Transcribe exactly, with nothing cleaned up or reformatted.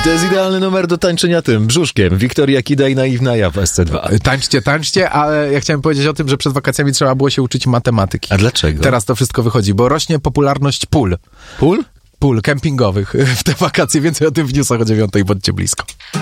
To jest idealny numer do tańczenia tym, brzuszkiem. Wiktoria Kida i Naiwna ja w S C dwa. Tańczcie, tańczcie, ale ja chciałem powiedzieć o tym, że przed wakacjami trzeba było się uczyć matematyki. A dlaczego? Teraz to wszystko wychodzi, bo rośnie popularność pól. Pól? Pól kempingowych w te wakacje. Więcej o tym w newsach o dziewiątej, bądźcie blisko.